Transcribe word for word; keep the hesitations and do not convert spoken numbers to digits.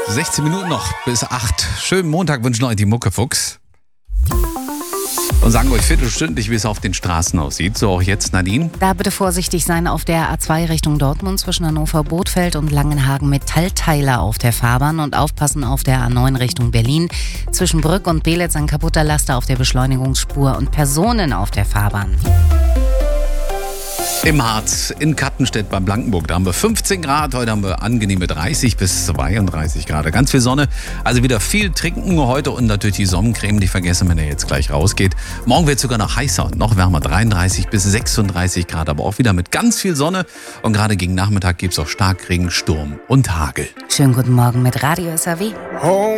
sechzehn Minuten noch bis acht. Schönen Montag wünschen euch die Muckefuchs. Und sagen euch viertelstündlich, wie es auf den Straßen aussieht. So auch jetzt, Nadine. Da bitte vorsichtig sein auf der A zwei Richtung Dortmund zwischen Hannover-Bothfeld und Langenhagen Metallteiler auf der Fahrbahn und aufpassen auf der A neun Richtung Berlin. Zwischen Brück und Belitz ein kaputter Laster auf der Beschleunigungsspur und Personen auf der Fahrbahn. Im Harz, in Kattenstedt bei Blankenburg, da haben wir fünfzehn Grad, heute haben wir angenehme dreißig bis zweiunddreißig Grad. Ganz viel Sonne, also wieder viel trinken heute und natürlich die Sonnencreme, nicht vergessen, wenn ihr jetzt gleich rausgeht. Morgen wird es sogar noch heißer und noch wärmer, dreiunddreißig bis sechsunddreißig Grad, aber auch wieder mit ganz viel Sonne. Und gerade gegen Nachmittag gibt es auch Starkregen, Sturm und Hagel. Schönen guten Morgen mit Radio S R W.